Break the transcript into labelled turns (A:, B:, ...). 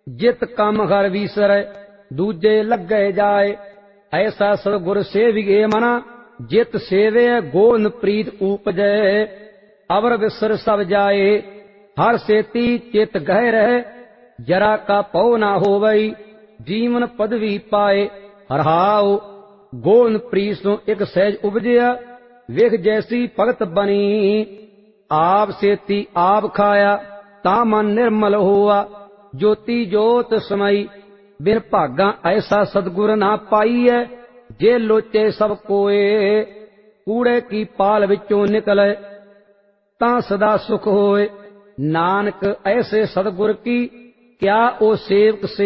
A: जित कम हर विसरै दूजे लगे जाए। ऐसा सतगुर सेविगे मना जित सेवे गोन प्रीत उपजै। अवर विसर सब जाए हर सेती चित गह रहे। जरा का पौ ना होवई जीवन पदवी पाए। हरहाओ गोन प्रीत सो एक सहज उपजया। वेख जैसी भगत बनी आप सेती आप खाया। ता मन निर्मल होआ ज्योति जोत समई। बिन भागा ऐसा सतगुर ना पाई है। जे लोचे सब कोए कूड़े की पाल विचों निकले ता सदा सुख होए। नानक ऐसे सतगुर की क्या ओ सेवक से